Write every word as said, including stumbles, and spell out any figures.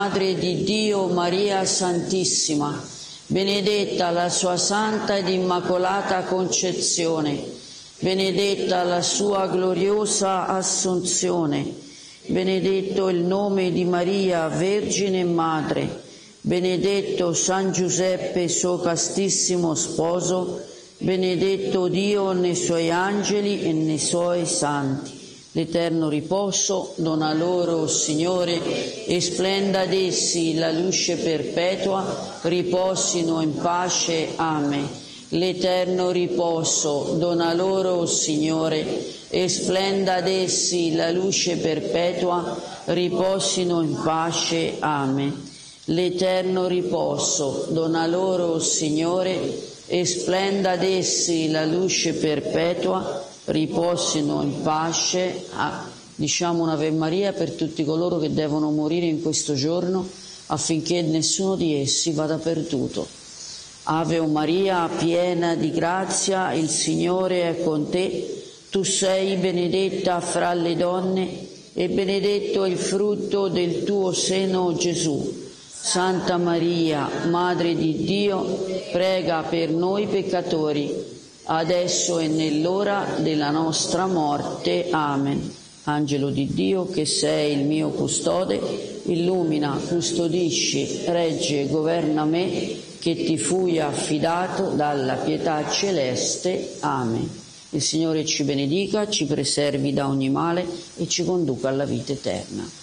Madre di Dio, Maria Santissima, benedetta la sua santa ed immacolata concezione, benedetta la sua gloriosa assunzione, benedetto il nome di Maria, Vergine e Madre, benedetto San Giuseppe, suo castissimo sposo, benedetto Dio nei suoi angeli e nei suoi santi. L'eterno riposo dona loro, Signore, e splenda ad essi la luce perpetua, riposino in pace. Amen. L'eterno riposo dona loro, Signore, e splenda ad essi la luce perpetua, riposino in pace. Amen. L'eterno riposo dona loro, Signore, e splenda ad essi la luce perpetua, riposino in pace. Ah, diciamo un'Ave Maria per tutti coloro che devono morire in questo giorno, affinché nessuno di essi vada perduto. Ave Maria, piena di grazia, il Signore è con te. Tu sei benedetta fra le donne e benedetto il frutto del tuo seno, Gesù. Santa Maria, Madre di Dio, prega per noi peccatori, adesso e nell'ora della nostra morte. Amen. Angelo di Dio, che sei il mio custode, illumina, custodisci, regge e governa me, che ti fui affidato dalla pietà celeste. Amen. Il Signore ci benedica, ci preservi da ogni male e ci conduca alla vita eterna.